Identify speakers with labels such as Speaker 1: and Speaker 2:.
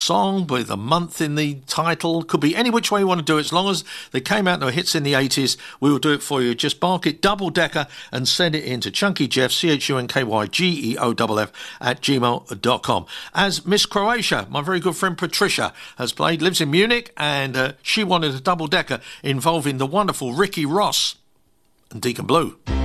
Speaker 1: song with a month in the title. Could be any which way you want to do it. As long as they came out and were hits in the 80s, we will do it for you. Just bark it double decker and send it in to ChunkyJeff, ChunkyGeoff @gmail.com. As Miss Croatia, my very good friend Patricia, has played, lives in Munich, and she wanted a double decker involving the wonderful Ricky Ross and Deacon Blue.